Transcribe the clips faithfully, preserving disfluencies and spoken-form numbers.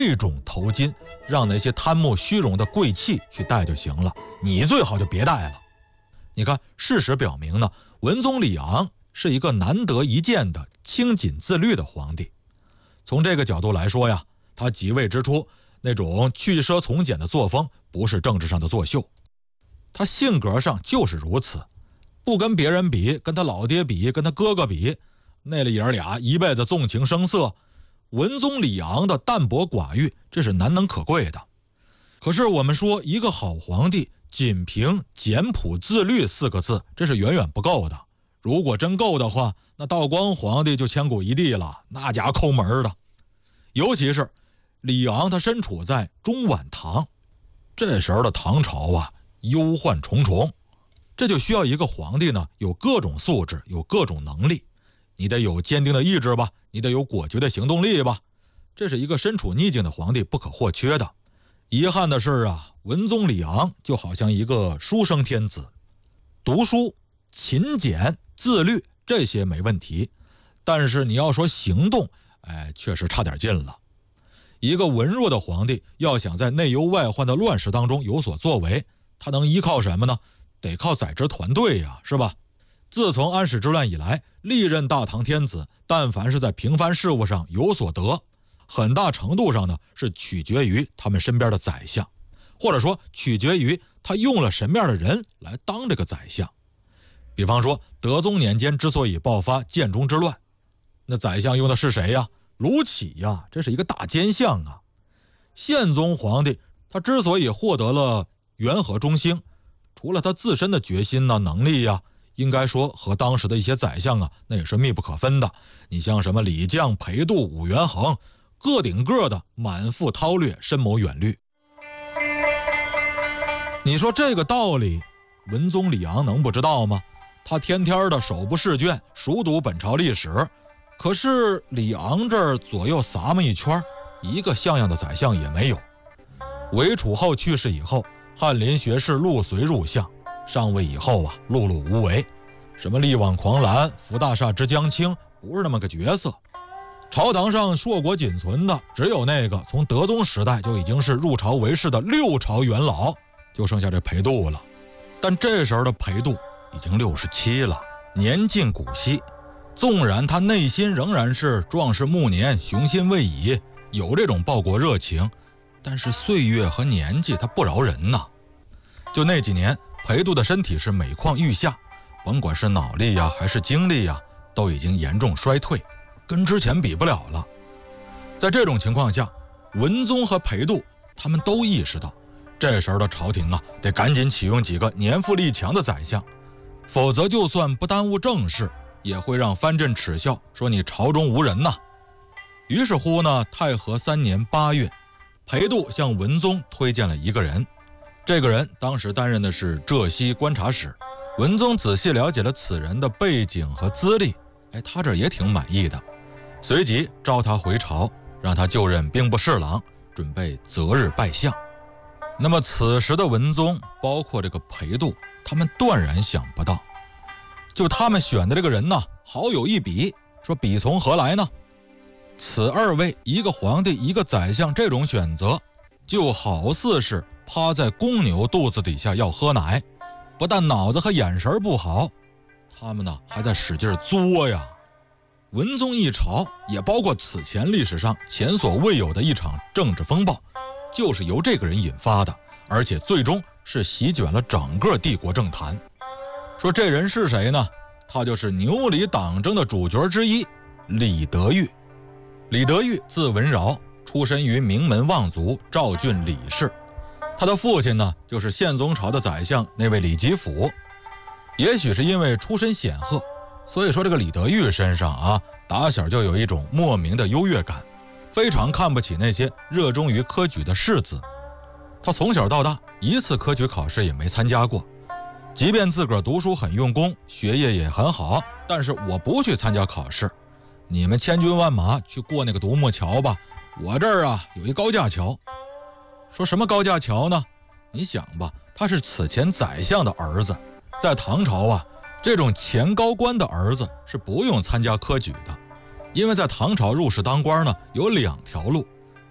这种头巾让那些贪慕虚荣的贵戚去戴就行了，你最好就别戴了。你看，事实表明呢，文宗李昂是一个难得一见的清谨自律的皇帝。从这个角度来说呀，他即位之初那种去奢从简的作风不是政治上的作秀，他性格上就是如此，不跟别人比，跟他老爹比，跟他哥哥比，那里爷俩一辈子纵情声色。文宗李昂的淡泊寡欲，这是难能可贵的。可是我们说，一个好皇帝仅凭简朴自律四个字，这是远远不够的。如果真够的话，那道光皇帝就千古一帝了，那家抠门的。尤其是李昂他身处在中晚唐，这时候的唐朝啊，忧患重重，这就需要一个皇帝呢，有各种素质，有各种能力。你得有坚定的意志吧，你得有果决的行动力吧，这是一个身处逆境的皇帝不可或缺的。遗憾的是啊，文宗李昂就好像一个书生天子，读书、勤俭、自律这些没问题，但是你要说行动，哎，确实差点劲了。一个文弱的皇帝要想在内忧外患的乱世当中有所作为，他能依靠什么呢？得靠宰执团队呀，是吧？自从安史之乱以来，历任大唐天子但凡是在平凡事务上有所得，很大程度上呢是取决于他们身边的宰相，或者说取决于他用了什么样的人来当这个宰相。比方说德宗年间之所以爆发建中之乱，那宰相用的是谁呀？卢杞呀，这是一个大奸相啊。宪宗皇帝他之所以获得了元和中兴，除了他自身的决心呢、能力呀，应该说和当时的一些宰相啊，那也是密不可分的。你像什么李绛、裴度、武元衡，个顶个的满腹韬略，深谋远虑。你说这个道理，文宗李昂能不知道吗？他天天的手不释卷，熟读本朝历史。可是李昂这儿左右撒么一圈，一个像样的宰相也没有。韦楚后去世以后，翰林学士陆随入相，上位以后啊，碌碌无为，什么力挽狂澜、扶大厦之将倾，不是那么个角色。朝堂上硕果仅存的只有那个从德宗时代就已经是入朝为士的六朝元老，就剩下这裴度了。但这时候的裴度已经六十七了，年近古稀，纵然他内心仍然是壮士暮年，雄心未已，有这种报国热情，但是岁月和年纪他不饶人呐。就那几年，裴度的身体是每况愈下，甭管是脑力呀还是精力呀，都已经严重衰退，跟之前比不了了。在这种情况下，文宗和裴度他们都意识到，这时候的朝廷啊，得赶紧启用几个年富力强的宰相，否则就算不耽误政事，也会让藩镇耻笑，说你朝中无人呐。于是乎呢，太和三年八月，裴度向文宗推荐了一个人。这个人当时担任的是浙西观察使，文宗仔细了解了此人的背景和资历，哎，他这也挺满意的，随即召他回朝，让他就任兵部侍郎，准备择日拜相。那么此时的文宗，包括这个裴度，他们断然想不到，就他们选的这个人呢，好有一比，说比从何来呢？此二位，一个皇帝，一个宰相，这种选择，就好似是趴在公牛肚子底下要喝奶，不但脑子和眼神不好，他们呢还在使劲作呀。文宗一朝，也包括此前历史上前所未有的一场政治风暴，就是由这个人引发的，而且最终是席卷了整个帝国政坛。说这人是谁呢？他就是牛李党争的主角之一，李德裕。李德裕字文饶，出身于名门望族赵郡李氏。他的父亲呢，就是宪宗朝的宰相那位李吉甫。也许是因为出身显赫，所以说这个李德裕身上啊，打小就有一种莫名的优越感，非常看不起那些热衷于科举的士子。他从小到大一次科举考试也没参加过，即便自个儿读书很用功，学业也很好，但是我不去参加考试，你们千军万马去过那个独木桥吧，我这儿啊有一高架桥。说什么高架桥呢？你想吧，他是此前宰相的儿子，在唐朝啊，这种前高官的儿子是不用参加科举的，因为在唐朝入仕当官呢有两条路，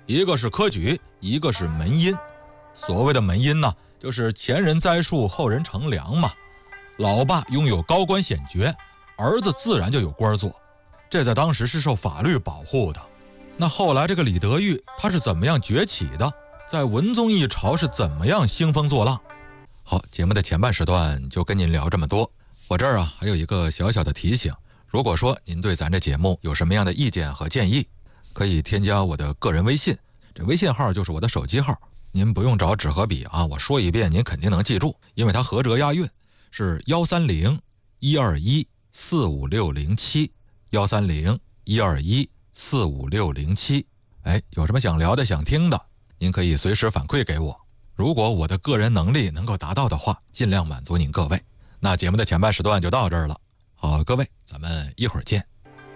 一个是科举，一个是门荫。所谓的门荫呢，就是前人栽树，后人乘凉嘛。老爸拥有高官显爵，儿子自然就有官做，这在当时是受法律保护的。那后来这个李德裕他是怎么样崛起的？在文宗一朝是怎么样兴风作浪？好，节目的前半时段就跟您聊这么多。我这儿啊还有一个小小的提醒，如果说您对咱这节目有什么样的意见和建议，可以添加我的个人微信，这微信号就是我的手机号，您不用找纸和笔啊，我说一遍您肯定能记住，因为它合辙押韵，是幺三零一二一四五六零七，幺三零一二一四五六零七。哎，有什么想聊的想听的，您可以随时反馈给我，如果我的个人能力能够达到的话，尽量满足您各位。那节目的前半时段就到这儿了，好，各位，咱们一会儿见。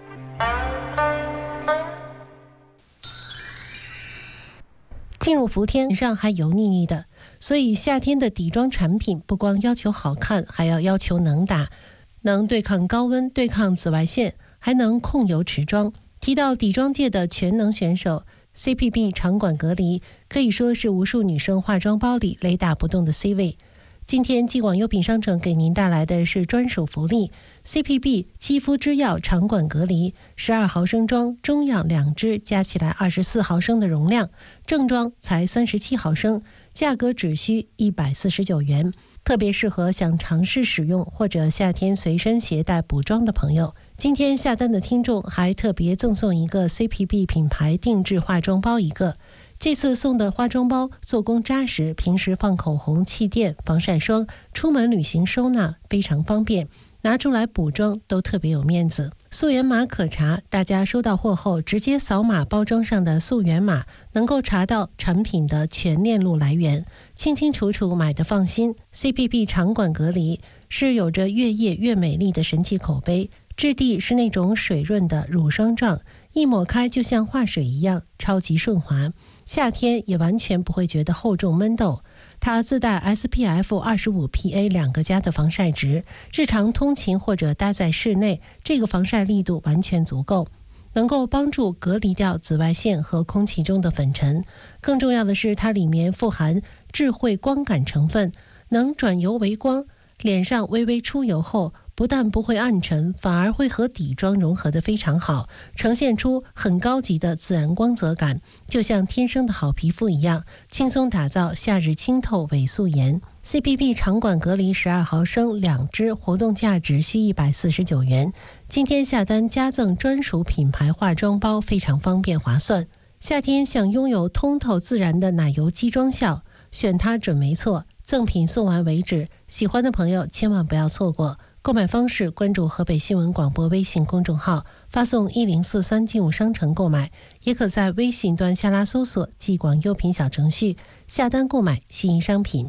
进入伏天上还油腻腻的，所以夏天的底妆产品不光要求好看，还要要求能打，能对抗高温，对抗紫外线，还能控油持妆。提到底妆界的全能选手 C P B 场馆隔离，可以说是无数女生化妆包里雷打不动的 C 位。今天继广优品商城给您带来的是专属福利 C P B 肌肤之钥场馆隔离，十二毫升装，中样两支，加起来二十四毫升的容量，正装才三十七毫升，价格只需一百四十九元，特别适合想尝试使用或者夏天随身携带补妆的朋友。今天下单的听众还特别赠送一个 C P B 品牌定制化妆包一个，这次送的化妆包做工扎实，平时放口红、气垫、防晒霜，出门旅行收纳非常方便，拿出来补妆都特别有面子。溯源码可查，大家收到货后直接扫码包装上的溯源码，能够查到产品的全链路来源，清清楚楚，买的放心。 C P B 场馆隔离是有着越夜越美丽的神奇口碑，质地是那种水润的乳霜状，一抹开就像化水一样，超级顺滑，夏天也完全不会觉得厚重闷痘。它自带 S P F 二十五 P A 两个加的防晒值，日常通勤或者待在室内，这个防晒力度完全足够，能够帮助隔离掉紫外线和空气中的粉尘。更重要的是，它里面富含智慧光感成分，能转油为光，脸上微微出油后不但不会暗沉，反而会和底妆融合得非常好，呈现出很高级的自然光泽感，就像天生的好皮肤一样，轻松打造夏日清透伪素颜。 C P B 场馆隔离十二毫升两支，活动价只需一百四十九元，今天下单加赠专属品牌化妆包，非常方便划算。夏天想拥有通透自然的奶油肌妆效，选它准没错，赠品送完为止，喜欢的朋友千万不要错过。购买方式：关注河北新闻广播微信公众号，发送一零四三进入商城购买，也可在微信端下拉搜索继广优品小程序下单购买心仪商品。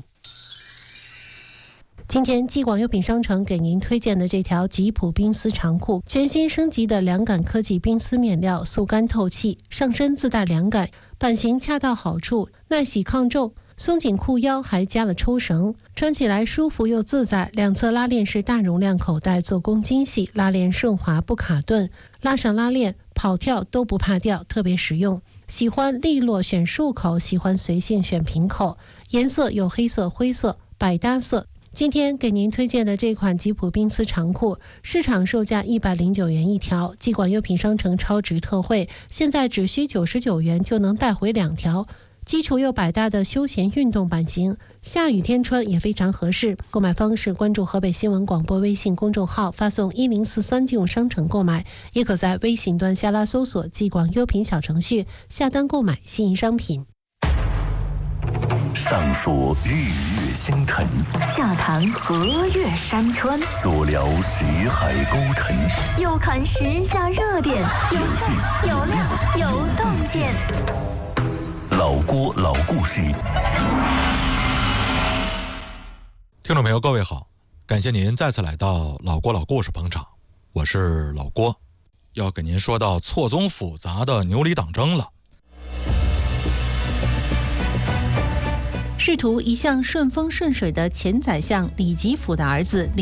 今天继广优品商城给您推荐的这条吉普冰丝长裤，全新升级的凉感科技冰丝面料，速干透气，上身自带凉感，版型恰到好处，耐洗抗皱。松紧裤腰还加了抽绳，穿起来舒服又自在。两侧拉链是大容量口袋，做工精细，拉链顺滑不卡顿，拉上拉链跑跳都不怕掉，特别实用。喜欢利落选束口，喜欢随性选平口，颜色有黑色、灰色，百搭色。今天给您推荐的这款吉普冰丝长裤，市场售价一百零九元一条，继广优品商城超值特惠，现在只需九十九元就能带回两条。基础又百搭的休闲运动版型，下雨天穿也非常合适。购买方式：关注河北新闻广播微信公众号，发送一零四三进入商城购买，也可在微信端下拉搜索继广优品小程序下单购买心仪商品。 上说日月星辰， 下谈河岳山川， 左聊识海沟沉， 右看时下热点，有趣有料有洞见。 老郭老故事。 听众朋友各位好，感谢您再次来到老郭老故事捧场，我是老郭，要给您说到错综复杂的牛李党争了。 仕途一向顺风顺水的前宰相李吉甫的儿子李